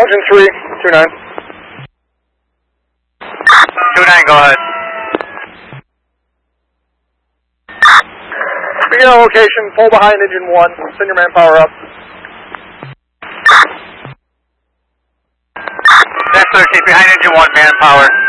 Engine 3, 29. 29, go ahead. Begin on location, pull behind engine 1, send your manpower up. That's 13, behind engine 1, manpower.